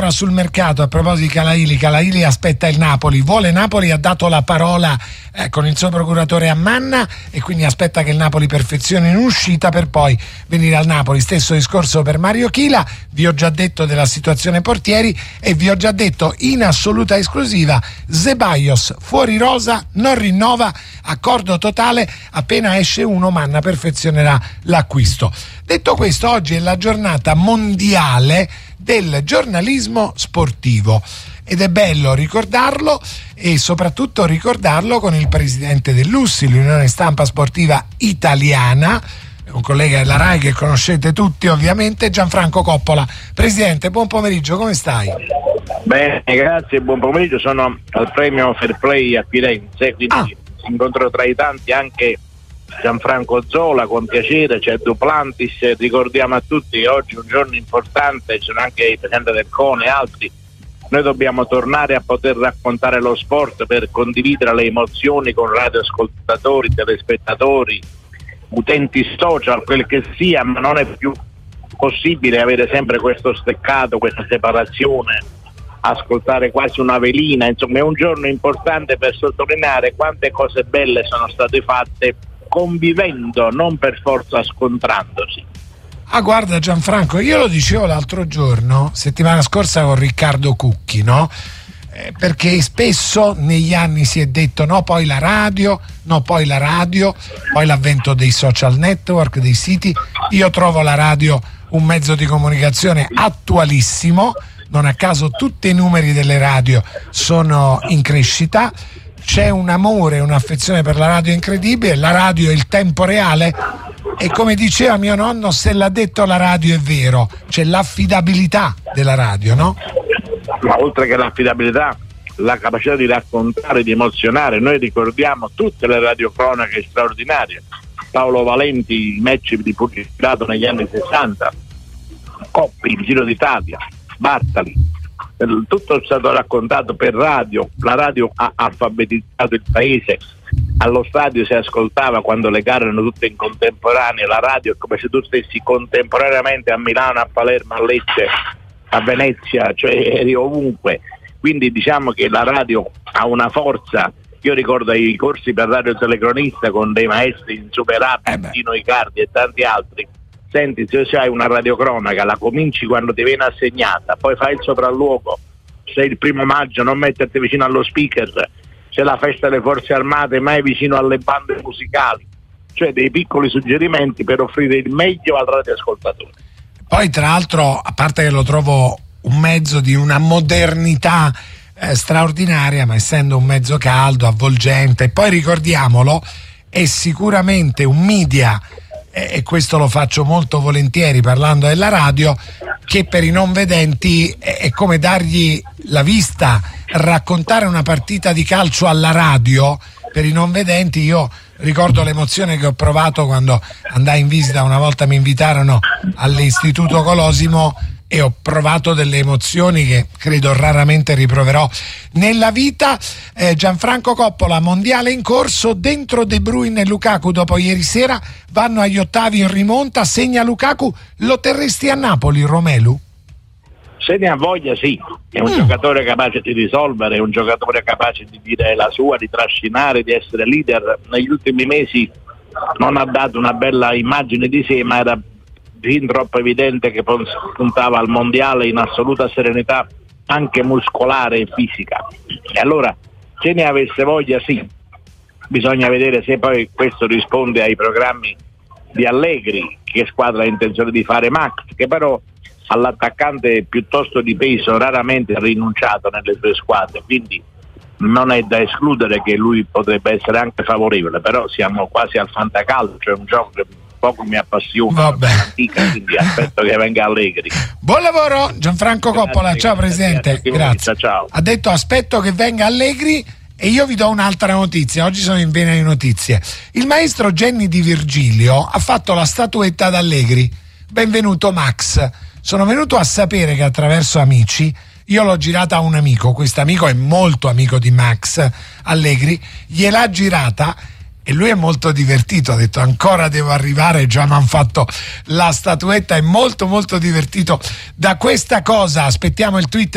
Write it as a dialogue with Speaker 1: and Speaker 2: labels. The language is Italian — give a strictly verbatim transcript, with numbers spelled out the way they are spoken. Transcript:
Speaker 1: ancora sul mercato, a proposito di Calaili, Calaili aspetta il Napoli, vuole Napoli, ha dato la parola eh, con il suo procuratore a Manna e quindi aspetta che il Napoli perfezioni in uscita per poi venire al Napoli. Stesso discorso per Mario Chila, vi ho già detto della situazione portieri e vi ho già detto in assoluta esclusiva Ceballos fuori rosa, non rinnova, accordo totale, appena esce uno Manna perfezionerà l'acquisto. Detto questo, oggi è la giornata mondiale del giornalismo sportivo ed è bello ricordarlo e soprattutto ricordarlo con il presidente dell'U S I, l'Unione Stampa Sportiva Italiana, un collega della RAI che conoscete tutti ovviamente, Gianfranco Coppola. Presidente, buon pomeriggio, come stai?
Speaker 2: Bene, grazie, buon pomeriggio, sono al premio Fair Play a Firenze, quindi ah. incontro tra i tanti anche Gianfranco Zola, con piacere, c'è Duplantis, ricordiamo a tutti che oggi è un giorno importante, ci sono anche i presidenti del CONI e altri. Noi dobbiamo tornare a poter raccontare lo sport per condividere le emozioni con radioascoltatori, telespettatori, utenti social, quel che sia, ma non è più possibile avere sempre questo steccato, questa separazione, ascoltare quasi una velina. Insomma, è un giorno importante per sottolineare quante cose belle sono state fatte convivendo, non per forza scontrandosi.
Speaker 1: Ah, guarda Gianfranco, io lo dicevo l'altro giorno, settimana scorsa con Riccardo Cucchi, no? Eh, perché spesso negli anni si è detto no, poi la radio, no, poi la radio, poi l'avvento dei social network, dei siti. Io trovo la radio un mezzo di comunicazione attualissimo, non a caso tutti i numeri delle radio sono in crescita. C'è un amore, un'affezione per la radio incredibile, la radio è il tempo reale e come diceva mio nonno, se l'ha detto la radio è vero, c'è l'affidabilità della radio, no?
Speaker 2: Ma oltre che l'affidabilità, la capacità di raccontare, di emozionare. Noi ricordiamo tutte le radiocronache straordinarie, Paolo Valenti, i match di pugilato negli anni sessanta, Coppi, il Giro d'Italia, Bartali. Tutto è stato raccontato per radio, la radio ha alfabetizzato il paese, allo stadio si ascoltava quando le gare erano tutte in contemporanea, la radio è come se tu stessi contemporaneamente a Milano, a Palermo, a Lecce, a Venezia, cioè eri ovunque, quindi diciamo che la radio ha una forza. Io ricordo i corsi per radio telecronista con dei maestri insuperabili, eh Tino Icardi e tanti altri. Senti, se hai una radiocronaca, la cominci quando ti viene assegnata, poi fai il sopralluogo, se il primo maggio non metterti vicino allo speaker, se la festa delle forze armate mai vicino alle bande musicali, cioè dei piccoli suggerimenti per offrire il meglio al radioascoltatore.
Speaker 1: Poi tra l'altro, a parte che lo trovo un mezzo di una modernità eh, straordinaria, ma essendo un mezzo caldo, avvolgente, e poi ricordiamolo, è sicuramente un media, e questo lo faccio molto volentieri parlando della radio, che per i non vedenti è come dargli la vista, raccontare una partita di calcio alla radio. Per i non vedenti, io ricordo l'emozione che ho provato quando andai in visita, una volta mi invitarono all'Istituto Colosimo e ho provato delle emozioni che credo raramente riproverò nella vita. eh, Gianfranco Coppola, mondiale in corso, dentro De Bruyne e Lukaku dopo ieri sera vanno agli ottavi in rimonta, segna Lukaku, lo terresti a Napoli, Romelu?
Speaker 2: Se ne ha voglia, sì, è un mm. giocatore capace di risolvere, è un giocatore capace di dire la sua, di trascinare, di essere leader. Negli ultimi mesi non ha dato una bella immagine di sé, ma era fin troppo evidente che puntava al mondiale in assoluta serenità anche muscolare e fisica, e allora se ne avesse voglia sì, bisogna vedere se poi questo risponde ai programmi di Allegri, che squadra ha intenzione di fare Max, che però all'attaccante piuttosto di peso raramente ha rinunciato nelle sue squadre, quindi non è da escludere che lui potrebbe essere anche favorevole, però siamo quasi al fantacalcio, è un gioco che poco mi appassiona, antica, quindi aspetto che venga Allegri.
Speaker 1: Buon lavoro Gianfranco Coppola, grazie, ciao Presidente, grazie, grazie.
Speaker 2: Ciao.
Speaker 1: Ha detto aspetto che venga Allegri e io vi do un'altra notizia, oggi sono in vena di notizie. Il maestro Genni Di Virgilio ha fatto la statuetta ad Allegri. Benvenuto Max, sono venuto a sapere che attraverso amici, io l'ho girata a un amico, questo amico è molto amico di Max Allegri, gliel'ha girata e lui è molto divertito, ha detto ancora devo arrivare, già mi hanno fatto la statuetta, è molto molto divertito da questa cosa. Aspettiamo il tweet